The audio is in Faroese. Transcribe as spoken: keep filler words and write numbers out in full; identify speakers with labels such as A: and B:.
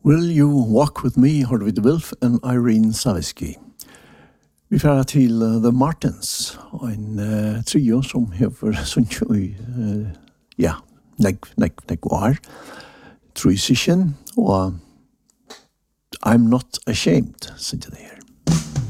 A: Will You Walk With Me, Harvey DeWilf and Irene Savitsky. Vi færer til uh, The Martins, en uh, trio som hever sånt jo i, uh, ja, nek, nek, nek var, Troy Sishin, og I'm Not Ashamed, sier det her.